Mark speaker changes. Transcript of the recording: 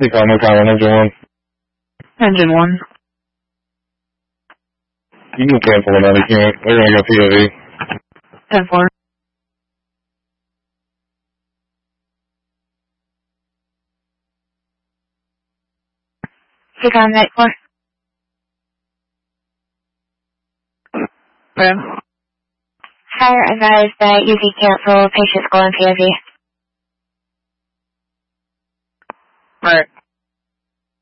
Speaker 1: Recon, no comment, Engine 1.
Speaker 2: Engine 1.
Speaker 1: You can cancel another unit. They're going to go POV.
Speaker 2: 10-4.
Speaker 3: Recon, night 4.
Speaker 2: Ram.
Speaker 3: Fire advised that UV cancel, patient's going POV.
Speaker 2: Alright.